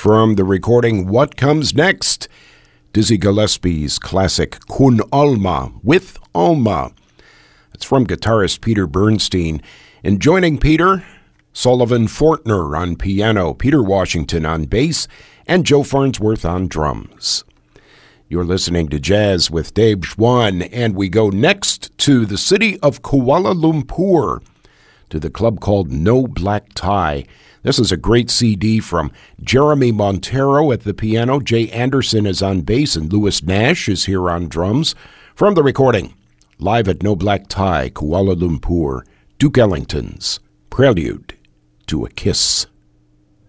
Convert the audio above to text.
From the recording What Comes Next, Dizzy Gillespie's classic Kun Alma with Alma. It's from guitarist Peter Bernstein. And joining Peter, Sullivan Fortner on piano, Peter Washington on bass, and Joe Farnsworth on drums. You're listening to Jazz with Dave Schwann, and we go next to the city of Kuala Lumpur, to the club called No Black Tie. This is a great CD from Jeremy Montero at the piano, Jay Anderson is on bass, and Louis Nash is here on drums. From the recording, live at No Black Tie, Kuala Lumpur, Duke Ellington's Prelude to a Kiss.